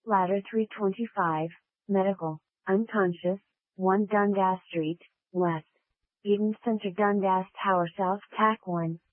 Ladder 325, Medical, unconscious, 1 Dundas Street, West. Eden Center Dundas Tower South TAC 1.